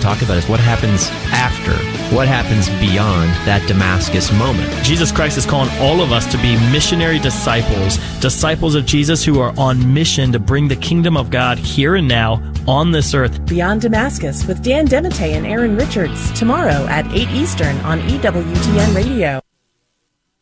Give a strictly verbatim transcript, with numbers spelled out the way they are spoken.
talk about is what happens after, what happens beyond that Damascus moment. Jesus Christ is calling all of us to be missionary disciples, disciples of Jesus who are on mission to bring the kingdom of God here and now on this earth. Beyond Damascus with Dan Dematteis and Aaron Richards, tomorrow at eight Eastern on E W T N Radio.